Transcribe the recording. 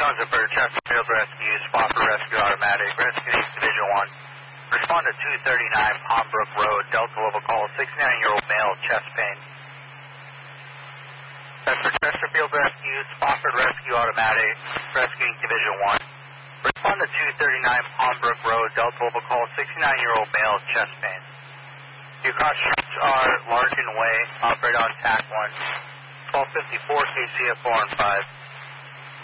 Tons for Chesterfield Rescue, spot for rescue automatic, rescue Division 1. Respond to 239 Palmbrook Road, Delta level call, 69-year-old male, chest pain. That's for Chesterfield Rescue, spot for rescue automatic, rescuing Division 1. Respond to 239 Palmbrook Road, Delta level call, 69-year-old male, chest pain. Your cross streets are Larkin Way, operate on TAC 1, 1254 KCF 4 and 5.